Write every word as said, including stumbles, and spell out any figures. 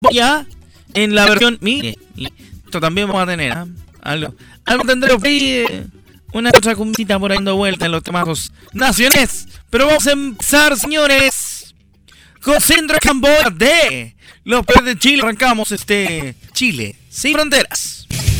ya en la versión, mire, esto también vamos a tener, ¿eh? algo, algo tendremos ahí, una otra cumbita por ahí dando vuelta en los temazos nacionales, pero vamos a empezar, señores, con Centro Camboya de los Pérez de Chile. Arrancamos este Chile sin fronteras.